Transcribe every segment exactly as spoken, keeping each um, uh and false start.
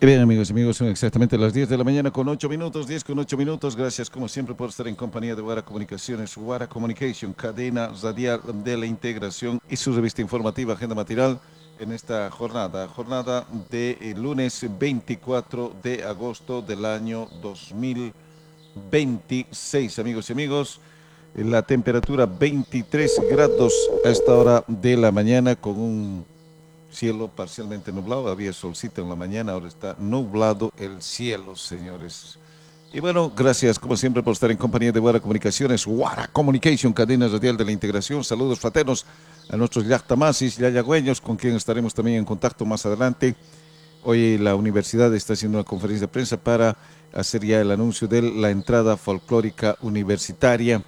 Y bien, amigos y amigos, son exactamente las diez de la mañana con ocho minutos, diez con ocho minutos. Gracias, como siempre, por estar en compañía de Guara Comunicaciones, Guara Communication, cadena radial de la integración y su revista informativa Agenda Matinal en esta jornada, jornada de eh, lunes veinticuatro de agosto del año dos mil veintiséis, amigos y amigos. La temperatura veintitrés grados a esta hora de la mañana con un cielo parcialmente nublado, había solcito en la mañana, ahora está nublado el cielo, señores. Y bueno, gracias como siempre por estar en compañía de Guara Comunicaciones, Guara Communication, cadena radial de la integración. Saludos fraternos a nuestros yactamasis, yayagüeños, con quien estaremos también en contacto más adelante. Hoy la universidad está haciendo una conferencia de prensa para hacer ya el anuncio de la entrada folclórica universitaria.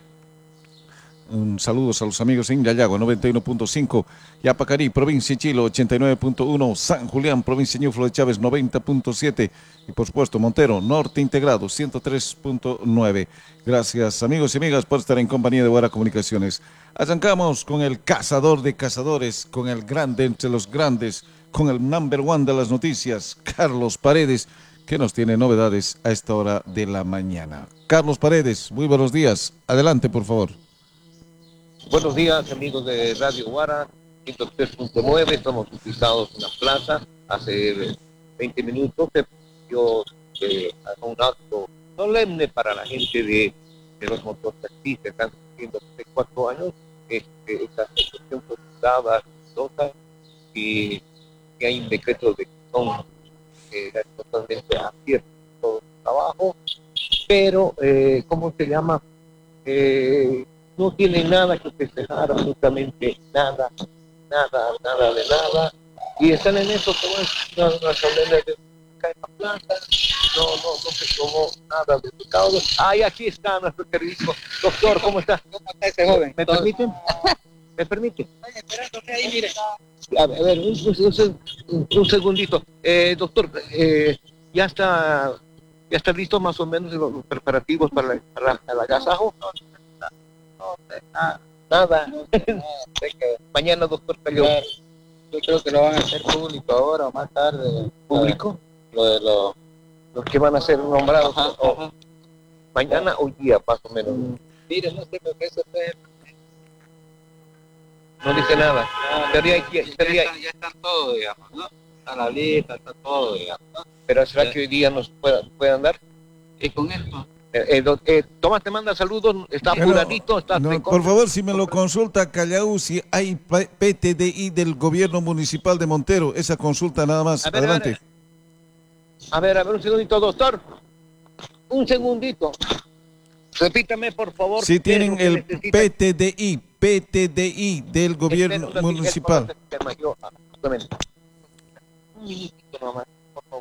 Un saludos a los amigos en Yayago, noventa y uno punto cinco, Yapacarí, provincia de Chile, ochenta y nueve punto uno, San Julián, provincia de Ñuflo de Chávez, noventa punto siete, y por supuesto Montero, Norte Integrado, ciento tres punto nueve. Gracias, amigos y amigas, por estar en compañía de Guara Comunicaciones. Arrancamos con el cazador de cazadores, con el grande entre los grandes, con el number one de las noticias, Carlos Paredes, que nos tiene novedades a esta hora de la mañana. Carlos Paredes, muy buenos días. Adelante, por favor. Buenos días, amigos de Radio Guara, ciento tres punto nueve, estamos utilizados en la plaza. Hace veinte minutos se dio eh, un acto solemne para la gente de, de los mototaxistas que están cumpliendo cuatro años. Este, esta situación fue dada y que hay un decreto de que son eh, totalmente abiertos todo el trabajo, pero, eh, ¿cómo se llama? Eh, no tienen nada que festejar, absolutamente nada, nada, nada de nada, y están en eso como es una, una solemne de acá en la plaza. No, no, no se tomó nada de pecado. Ay, aquí está nuestro querido doctor, ¿cómo está? ¿Cómo está ese joven? ¿Me permiten? ¿Me permite? Ahí, mire. A ver, a ver un, un, un, un segundito. Eh, doctor, eh, ya está ya está listo más o menos los preparativos para, la, para el agasajo. No, nada, nada. No, que mañana, doctor Callao. Yo creo que lo van a hacer público ahora o más tarde. ¿Público? Lo de los... Los que van a ser nombrados. Ajá, o, ajá. Mañana o hoy día, más o menos. Mire, no sé lo que eso es. No dice nada. No, Sería, ya, sería, está, ya están todos, digamos, ¿no? Está la lista, está todo, digamos, ¿no? pero ¿será que hoy día nos puedan pueda dar? Y con esto... Eh, eh, eh, Tomás te manda saludos, está apuradito, está no, por favor, si me lo consulta Callao, si hay P T D I del gobierno municipal de Montero, esa consulta nada más. A ver, Adelante. A ver, a ver, un segundito, doctor. Un segundito. Repítame, por favor. Si tienen el necesita... P T D I, P T D I del gobierno Espera, municipal. Yo, ah, un minutito nomás, por favor.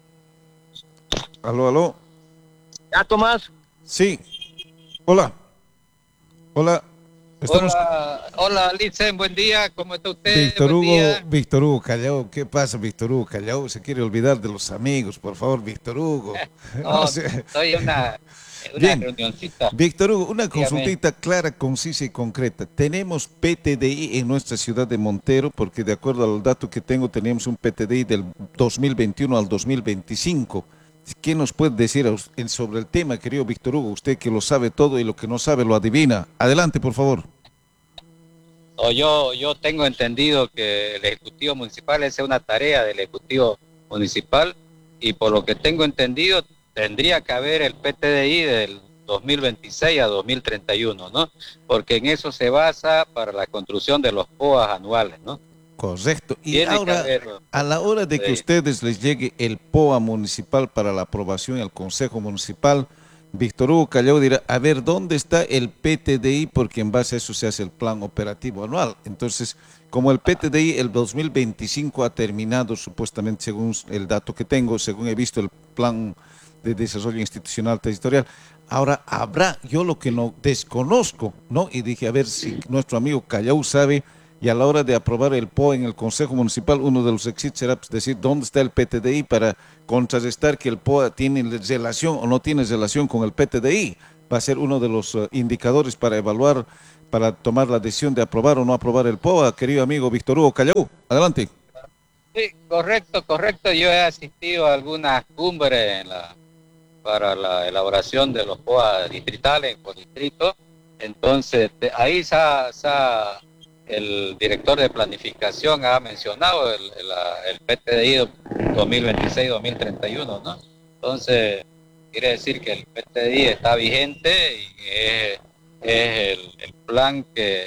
Aló, aló. ¿Ya, Tomás? Sí. Hola. Hola. Estamos... Hola, hola, Litzen, buen día, ¿cómo está usted? Víctor Buen Hugo, día. Víctor Hugo Callao, ¿qué pasa, Víctor Hugo Callao? Se quiere olvidar de los amigos, por favor, Víctor Hugo. No, O sea, estoy en una, una bien. reunioncita. Víctor Hugo, una Dígame. consultita clara, concisa y concreta. ¿Tenemos P T D I en nuestra ciudad de Montero? Porque de acuerdo al dato que tengo, teníamos un P T D I del dos mil veintiuno al dos mil veinticinco. ¿Qué nos puede decir sobre el tema, querido Víctor Hugo? Usted que lo sabe todo y lo que no sabe lo adivina. Adelante, por favor. O yo, yo tengo entendido que el Ejecutivo Municipal esa es una tarea del Ejecutivo Municipal y por lo que tengo entendido tendría que haber el P T D I del dos mil veintiséis a dos mil treinta y uno, ¿no? Porque en eso se basa para la construcción de los P O A anuales, ¿no? Correcto. Y Tiene ahora, que haber, a la hora de que sí. ustedes les llegue el P O A municipal para la aprobación al Consejo Municipal, Víctor Hugo Callao dirá, a ver, ¿dónde está el P T D I? Porque en base a eso se hace el plan operativo anual. Entonces, como el P T D I el dos mil veinticinco ha terminado, supuestamente, según el dato que tengo, según he visto el plan de desarrollo institucional territorial, ahora habrá, yo lo que no desconozco, ¿no? Y dije, a ver si nuestro amigo Callao sabe, y a la hora de aprobar el P O A en el Consejo Municipal, uno de los éxitos será pues, decir dónde está el P T D I para contrarrestar que el P O A tiene relación o no tiene relación con el P T D I. Va a ser uno de los uh, indicadores para evaluar, para tomar la decisión de aprobar o no aprobar el P O A, querido amigo Víctor Hugo Callao. Adelante. Sí, correcto, correcto. Yo he asistido a algunas cumbres en la, para la elaboración de los P O A distritales por distrito. Entonces, de ahí se ha, se ha- el director de planificación ha mencionado el, el, la- el P T D I dos mil veintiséis dos mil treinta y uno, ¿no? Entonces, quiere decir que el P T D I está vigente y es, es el, el plan que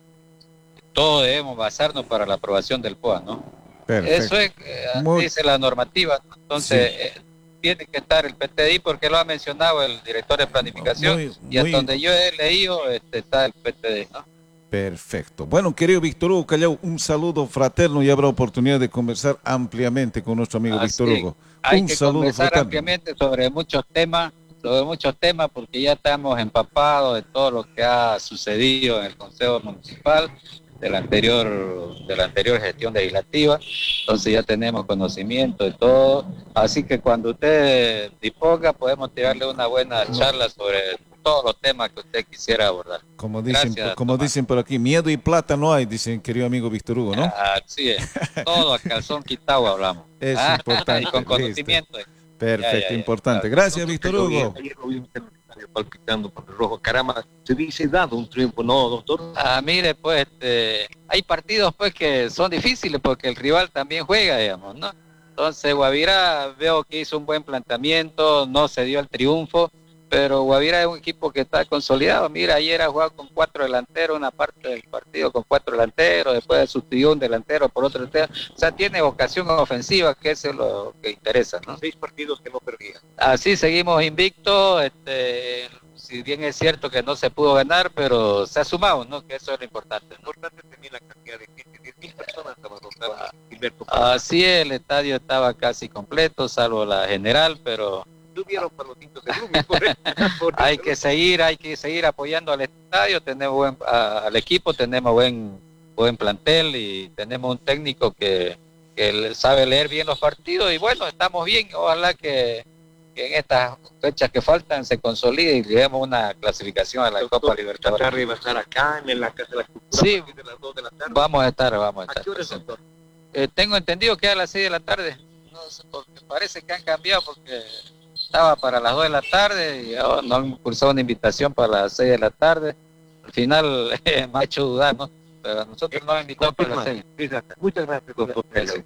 todos debemos basarnos para la aprobación del P O A, ¿no? Eso Perfecto. es, eh, Muy, dice la normativa, ¿no? Entonces, sí, eh, tiene que estar el P T D I porque lo ha mencionado el director de planificación muy, y hasta muy donde yo he leído este, está el P T D I, ¿no? perfecto. Bueno, querido Víctor Hugo Callao, un saludo fraterno y habrá oportunidad de conversar ampliamente con nuestro amigo Víctor Así, Hugo. hay Un que saludo conversar fraterno. ampliamente sobre muchos temas, sobre muchos temas porque ya estamos empapados de todo lo que ha sucedido en el Consejo Municipal de la anterior, de la anterior gestión legislativa, entonces ya tenemos conocimiento de todo, así que cuando usted disponga podemos tirarle una buena No, charla sobre todos los temas que usted quisiera abordar. como dicen, Gracias, como Tomás. dicen por aquí, miedo y plata no hay, dice querido amigo Víctor Hugo, ¿no? Así es, todo a calzón quitado hablamos. Es Ah, importante. y con Listo. conocimiento. Perfecto, Ya, ya, ya. importante. Claro. Gracias, Nosotros Víctor que lo vi- Hugo. ayer lo vimos en el estadio palpitando por el rojo. Caramba, se hubiese dado un triunfo, ¿no, doctor? Ah, mire, pues este, hay partidos pues que son difíciles porque el rival también juega, digamos, ¿no? Entonces Guavirá veo que hizo un buen planteamiento, no se dio el triunfo, pero Guavirá es un equipo que está consolidado. Mira, ayer ha jugado con cuatro delanteros, una parte del partido con cuatro delanteros, después sustituyó un delantero por otro delantero. O sea, tiene vocación ofensiva, que eso es lo que interesa, ¿no? Seis partidos que no perdía. Así seguimos invictos, este, si bien es cierto que no se pudo ganar, pero se ha sumado, ¿no? Que eso es lo importante, ¿no? Importante también la cantidad de gente, diez mil personas estaban rotando. Gilberto, Así es, el estadio estaba casi completo, salvo la general, pero tuvieron para los tintos de Lumi, por eso- por hay eso. que seguir, hay que seguir apoyando al estadio, tenemos buen, a- al equipo, tenemos buen, buen plantel y tenemos un técnico que, que le- sabe leer bien los partidos y bueno, estamos bien, ojalá que, que en estas fechas que faltan se consolide y lleguemos a una clasificación a la Doctor, Copa esta Libertadores. tarde va a estar acá en la Casa de la Cultura Sí. a partir de las dos de la tarde. Vamos a estar, vamos a ¿A estar. qué horas, presentes. doctor? Eh, tengo entendido que a las seis de la tarde, no sé, porque parece que han cambiado porque estaba para las dos de la tarde y ahora nos han impulsado una invitación para las seis de la tarde. Al final eh, me ha hecho dudar, ¿no? Pero a nosotros nos han invitado para las seis. Muchas gracias, doctor. Gracias.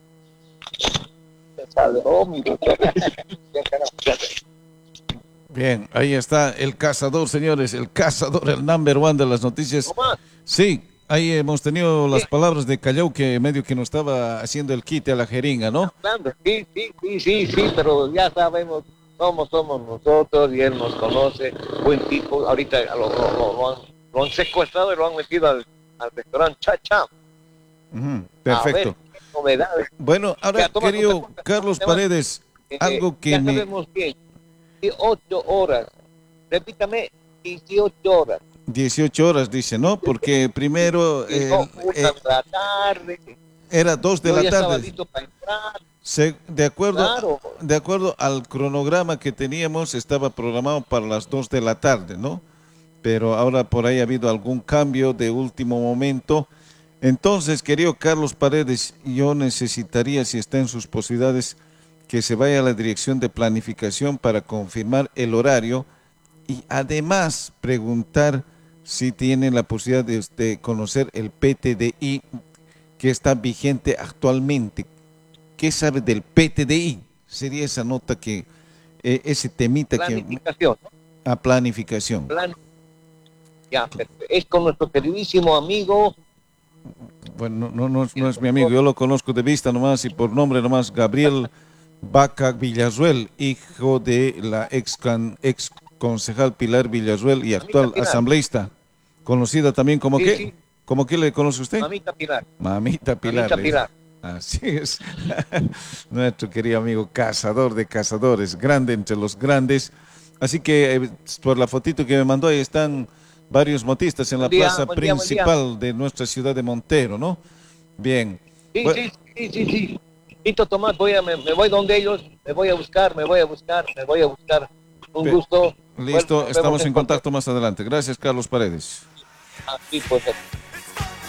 Bien, ahí está el cazador, señores, el cazador, el number one de las noticias. Tomás, Sí, ahí hemos tenido las palabras de Callao que medio que nos estaba haciendo el quite a la jeringa, ¿no? hablando, sí, sí, sí, sí, sí, pero ya sabemos, somos, somos nosotros y él nos conoce, buen tipo. Ahorita lo, lo- lo- lo han, lo han secuestrado y lo han metido al, al restaurante Cha Cha. Ujú, A perfecto. ver, qué novedades. Bueno, ahora, Ya, toma, querido toma, toma, Carlos toma. Paredes, Eh, algo que ya me... sabemos bien, dieciocho horas, repítame, dieciocho horas. dieciocho horas, dice, ¿no? Porque primero Y eh, no, eh, una de la tarde, era dos de yo la ya estaba tarde. listo para entrar, Se- de acuerdo, claro. de acuerdo al cronograma que teníamos, estaba programado para las dos de la tarde, ¿no? Pero ahora por ahí ha habido algún cambio de último momento. Entonces, querido Carlos Paredes, yo necesitaría, si está en sus posibilidades, que se vaya a la dirección de planificación para confirmar el horario y además preguntar si tienen la posibilidad de, de conocer el P T D I que está vigente actualmente. ¿Qué sabe del P T D I? Sería esa nota que, eh, ese temita que Planificación, ¿no? a planificación. Plan- ya, perfecto. Es con nuestro queridísimo amigo, Bueno, no, no, es- no es mi amigo, yo lo conozco de vista nomás y por nombre nomás, Gabriel Vaca Villarruel, hijo de la ex, can- ex concejal Pilar Villarruel y actual Pilar. asambleísta, conocida también como Sí, qué, sí. ¿cómo qué le conoce usted? Mamita Pilar. Mamita Pilar. Mamita le Pilar. dice. Así es. Nuestro querido amigo cazador de cazadores, grande entre los grandes. Así que eh, por la fotito que me mandó, ahí están varios motistas en la Buen día, plaza buen día, buen día. principal de nuestra ciudad de Montero, ¿no? Bien. Sí, Bueno, sí, sí, sí, sí. Listo, Tomás, voy a, me, me voy donde ellos, me voy a buscar, me voy a buscar, me voy a buscar. Un Pe- gusto. Listo, Bueno, nos estamos vemos en contacto más adelante. Gracias, Carlos Paredes. Ah, sí, pues.